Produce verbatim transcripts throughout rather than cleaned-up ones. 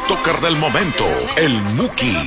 TikToker del momento, el Muki.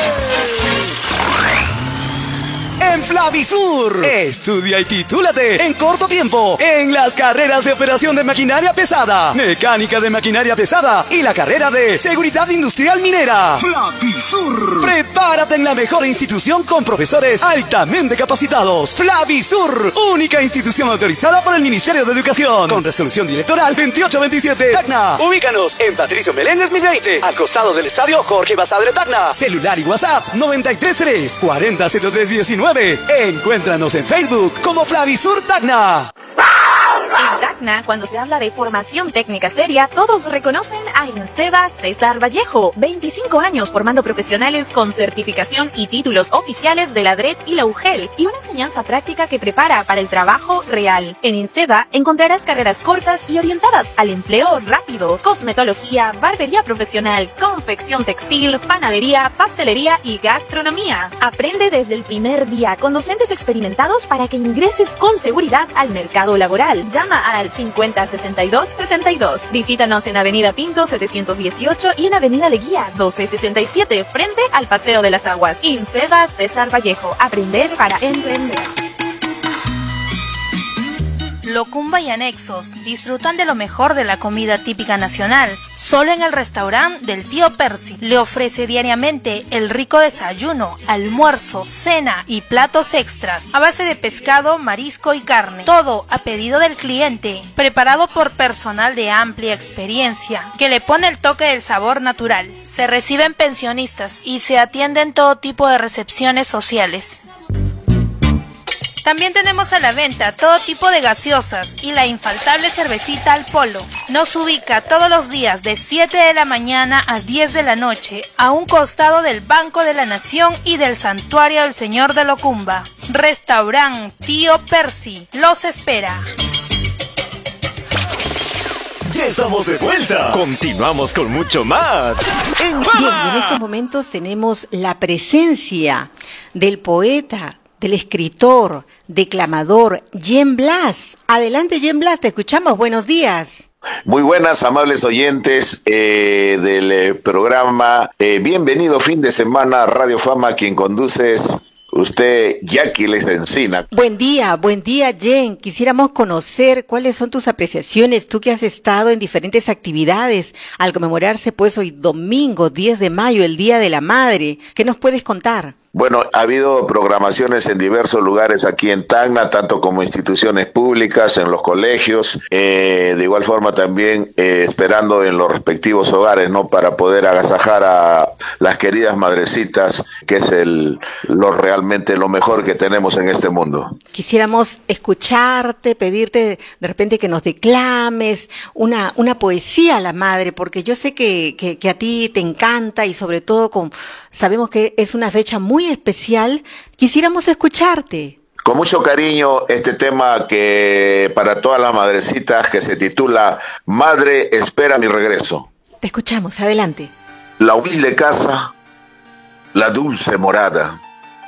En Flavisur, estudia y titúlate en corto tiempo en las carreras de operación de maquinaria pesada, mecánica de maquinaria pesada y la carrera de seguridad industrial minera. Flavisur. Prepárate en la mejor institución con profesores altamente capacitados. Flavisur, única institución autorizada por el Ministerio de Educación, con resolución directoral veintiocho veintisiete. Tacna. Ubícanos en Patricio Meléndez mil veinte, al costado del estadio Jorge Basadre Tacna. Celular y WhatsApp noventa y tres tres cuarenta cero tres diecinueve. Encuéntranos en Facebook como Flavisur Tacna. En Tacna, cuando se habla de formación técnica seria, todos reconocen a INSEBA César Vallejo. veinticinco años formando profesionales con certificación y títulos oficiales de la D R E T y la U G E L, y una enseñanza práctica que prepara para el trabajo real. En INSEBA encontrarás carreras cortas y orientadas al empleo rápido: cosmetología, barbería profesional, confección textil, panadería, pastelería y gastronomía. Aprende desde el primer día con docentes experimentados para que ingreses con seguridad al mercado laboral. Llama al cincuenta sesenta y dos sesenta y dos. Visítanos en Avenida Pinto setecientos dieciocho y en Avenida Leguía doce sesenta y siete, frente al Paseo de las Aguas. INSEBA César Vallejo. Aprender para emprender. Locumba y anexos disfrutan de lo mejor de la comida típica nacional, solo en el restaurante del tío Percy. Le ofrece diariamente el rico desayuno, almuerzo, cena y platos extras a base de pescado, marisco y carne. Todo a pedido del cliente, preparado por personal de amplia experiencia, que le pone el toque del sabor natural. Se reciben pensionistas y se atienden todo tipo de recepciones sociales. También tenemos a la venta todo tipo de gaseosas y la infaltable cervecita al polo. Nos ubica todos los días de siete de la mañana a diez de la noche, a un costado del Banco de la Nación y del Santuario del Señor de Locumba. Restaurant Tío Percy los espera. Ya estamos de vuelta. Continuamos con mucho más. En Bien, y en estos momentos tenemos la presencia del poeta, del escritor, declamador, Jen Blas. Adelante, Jen Blas, te escuchamos. Buenos días. Muy buenas, amables oyentes eh, del eh, programa. Eh, bienvenido fin de semana a Radio Fama, quien conduce es usted, Jackie Les Encina. Buen día, buen día, Jen. Quisiéramos conocer cuáles son tus apreciaciones, tú que has estado en diferentes actividades al conmemorarse pues hoy domingo diez de mayo, el Día de la Madre. ¿Qué nos puedes contar? Bueno, ha habido programaciones en diversos lugares aquí en Tacna, tanto como instituciones públicas, en los colegios, eh, de igual forma también eh, esperando en los respectivos hogares, ¿no? Para poder agasajar a las queridas madrecitas, que es el lo realmente lo mejor que tenemos en este mundo. Quisiéramos escucharte, pedirte de repente que nos declames una, una poesía a la madre, porque yo sé que, que, que a ti te encanta y sobre todo con, sabemos que es una fecha muy especial. Quisiéramos escucharte. Con mucho cariño este tema que para todas las madrecitas, que se titula Madre, espera mi regreso. Te escuchamos, adelante. La humilde casa, la dulce morada,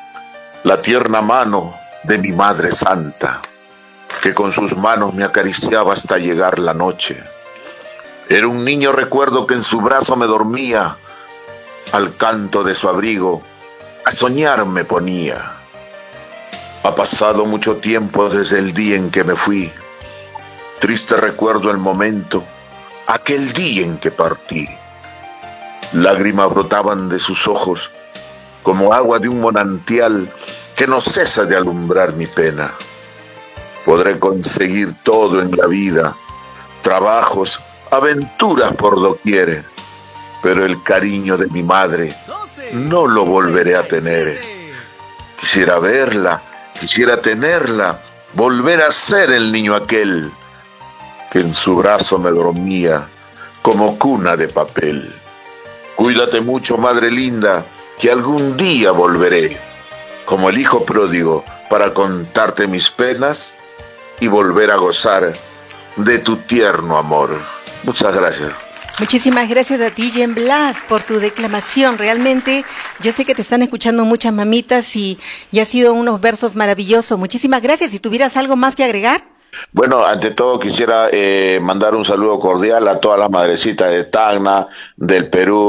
la tierna mano de mi Madre Santa, que con sus manos me acariciaba hasta llegar la noche. Era un niño, recuerdo, que en su brazo me dormía, al canto de su abrigo a soñar me ponía. Ha pasado mucho tiempo desde el día en que me fui. Triste recuerdo el momento, aquel día en que partí. Lágrimas brotaban de sus ojos, como agua de un manantial que no cesa de alumbrar mi pena. Podré conseguir todo en la vida, trabajos, aventuras por doquier, pero el cariño de mi madre no lo volveré a tener. Quisiera verla, quisiera tenerla, volver a ser el niño aquel que en su brazo me dormía como cuna de papel. Cuídate mucho, madre linda, que algún día volveré, como el hijo pródigo, para contarte mis penas y volver a gozar de tu tierno amor. Muchas gracias. Muchísimas gracias a ti, Jen Blas, por tu declamación. Realmente yo sé que te están escuchando muchas mamitas y, y ha sido unos versos maravillosos. Muchísimas gracias. Si tuvieras algo más que agregar. Bueno, ante todo quisiera eh, mandar un saludo cordial a todas las madrecitas de Tacna, del Perú,